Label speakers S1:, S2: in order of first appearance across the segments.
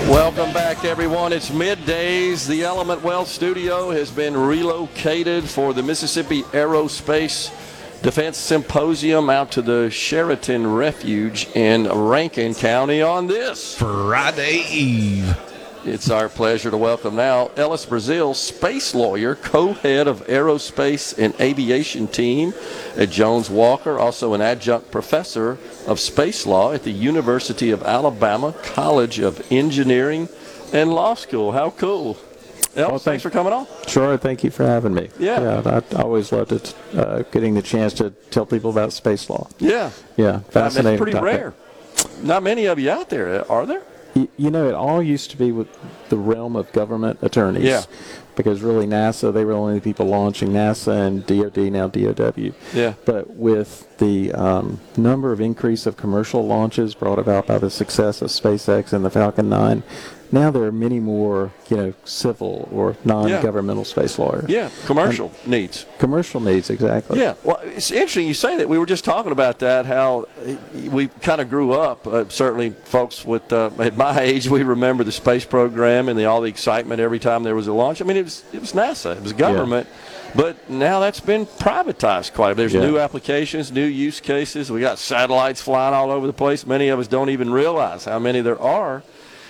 S1: Welcome back, everyone. It's middays. The Element Wealth Studio has been relocated for the Mississippi Aerospace Defense Symposium out to the Sheraton Refuge in Rankin County on this
S2: Friday Eve.
S1: It's our pleasure to welcome now Ellis Brazil, space lawyer, co-head of aerospace and aviation team at Jones Walker, also an adjunct professor of space law at the University of Alabama College of Engineering and Law School. How cool. Ellis, thanks for coming on.
S3: Sure, thank you for having me.
S1: Yeah.
S3: I always loved it, getting the chance to tell people about space law.
S1: Yeah.
S3: Yeah, fascinating.
S1: It's pretty rare. Not many of you out there, are there?
S3: You know, it all used to be with the realm of government attorneys.
S1: Yeah.
S3: Because really NASA, they were only the people launching NASA and DOD, now DOW.
S1: Yeah.
S3: But with the number of increase of commercial launches brought about by the success of SpaceX and the Falcon 9, now there are many more, civil or non-governmental space lawyers.
S1: Yeah, commercial needs.
S3: Commercial needs, exactly.
S1: Yeah, well, it's interesting you say that. We were just talking about that, how we kind of grew up. Certainly, folks at my age, we remember the space program and all the excitement every time there was a launch. I mean, it was NASA, it was government. Yeah. But now that's been privatized quite a bit. There's new applications, new use cases. We got satellites flying all over the place. Many of us don't even realize how many there are.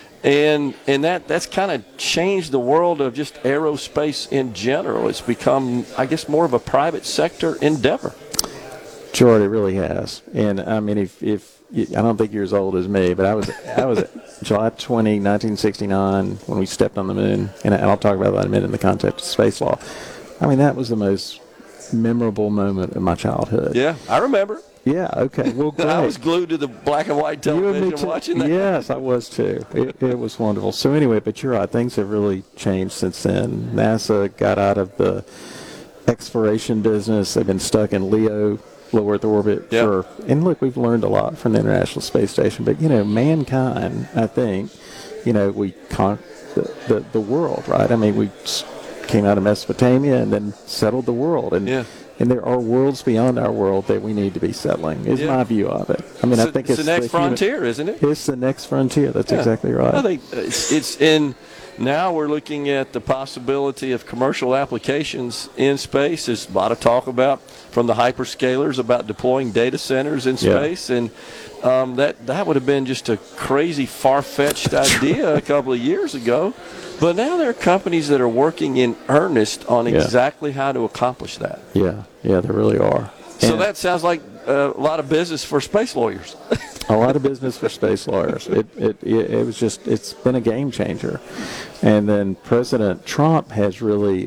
S1: And that's kind of changed the world of just aerospace in general. It's become, I guess, more of a private sector endeavor.
S3: Sure, it really has. And I mean, if I don't think you're as old as me, but I was July 20, 1969, when we stepped on the moon, and I'll talk about that in a minute in the context of space law. I mean, that was the most memorable moment of my childhood.
S1: Yeah, I remember.
S3: Yeah, okay. Well, great.
S1: I was glued to the black and white television watching that.
S3: Yes, I was too. It was wonderful. So anyway, but you're right. Things have really changed since then. NASA got out of the exploration business. They've been stuck in LEO, low Earth orbit.
S1: Yep.
S3: And look, we've learned a lot from the International Space Station. But, mankind, I think, we conquered the world, right? I mean, we came out of Mesopotamia and then settled the world. And there are worlds beyond our world that we need to be settling, is my view of it. I mean, I think it's
S1: the next frontier, isn't it?
S3: It's the next frontier. That's exactly right.
S1: I think it's in. Now we're looking at the possibility of commercial applications in space. There's a lot of talk about from the hyperscalers about deploying data centers in space, and that would have been just a crazy, far-fetched idea a couple of years ago. But now there are companies that are working in earnest on exactly how to accomplish that.
S3: Yeah, there really are.
S1: So that sounds like a lot of business for space lawyers.
S3: A lot of business for space lawyers. It's been a game changer. And then President Trump has really,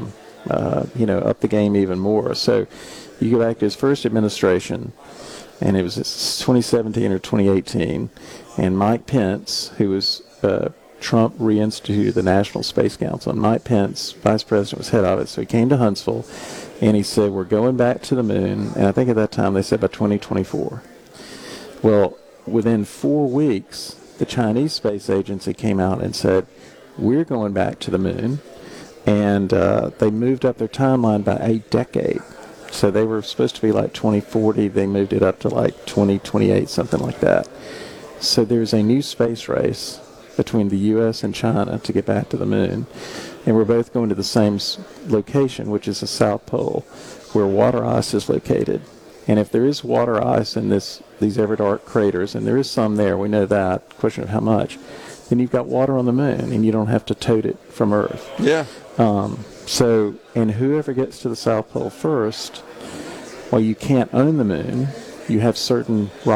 S3: upped the game even more. So you go back to his first administration, and it was 2017 or 2018, and Mike Pence, who was Trump reinstituted the National Space Council, and Mike Pence, vice president, was head of it. So he came to Huntsville, and he said, we're going back to the moon, and I think at that time they said by 2024. Well, within 4 weeks, the Chinese Space Agency came out and said, we're going back to the moon, and they moved up their timeline by a decade. So they were supposed to be like 2040. They moved it up to like 2028, something like that. So there's a new space race between the U.S. and China to get back to the moon. And we're both going to the same location, which is the South Pole, where water ice is located. And if there is water ice in these ever-dark craters, and there is some there, we know that, question of how much, then you've got water on the moon, and you don't have to tote it from Earth.
S1: Yeah.
S3: And whoever gets to the South Pole first, well, you can't own the moon. You have certain